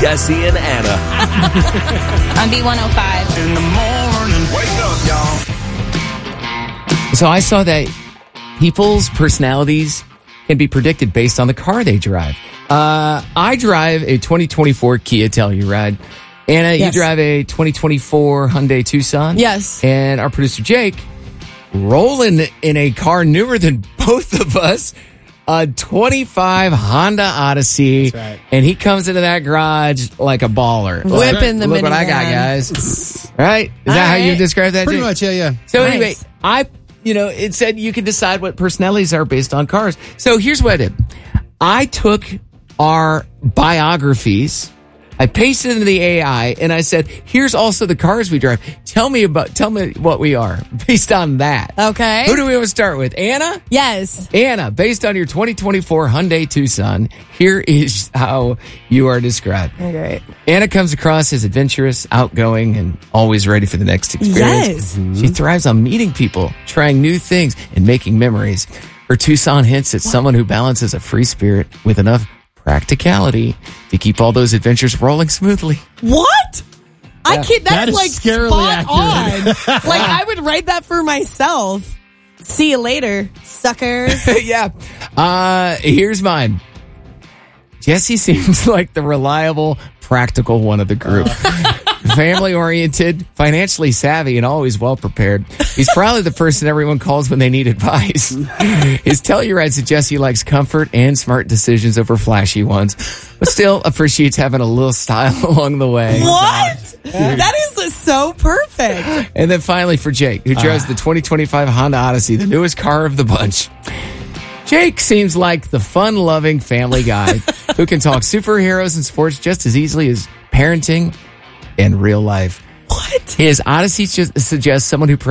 Jesse and Anna. On B105. In the morning, wake up, y'all. So I saw that people's personalities can be predicted based on the car they drive. I drive a 2024 Kia Telluride. Anna, Yes. you drive a 2024 Hyundai Tucson. Yes. And our producer Jake, rolling in a car newer than both of us, a 25 Honda Odyssey. That's right. And he comes into that garage like a baller. Whipping the Look what I got, minivan. guys. Right? Is that how you right. describe that, Pretty Jake? much, yeah. So Nice. anyway, it said you can decide what personalities are based on cars. So here's what I did. I took our biographies, I pasted it into the AI, and I said, here's also the cars we drive. Tell me what we are based on that. Okay. Who do we want to start with? Anna? Yes. Anna, based on your 2024 Hyundai Tucson, here is how you are described. Great. Anna comes across as adventurous, outgoing, and always ready for the next experience. Yes. She thrives on meeting people, trying new things, and making memories. Her Tucson hints at someone who balances a free spirit with enough practicality to keep all those adventures rolling smoothly. What? I can't. That That's is like scarily spot accurate. on. Like I would write that for myself. See you later, suckers. Yeah. Here's mine. Jesse seems like the reliable, practical one of the group. Family-oriented, financially savvy, and always well-prepared. He's probably the person everyone calls when they need advice. His Telluride suggests he likes comfort and smart decisions over flashy ones, but still appreciates having a little style along the way. What? That is so perfect. And then finally for Jake, who drives the 2025 Honda Odyssey, the newest car of the bunch. Jake seems like the fun-loving family guy who can talk superheroes and sports just as easily as parenting and real life. What? His Odyssey suggests someone who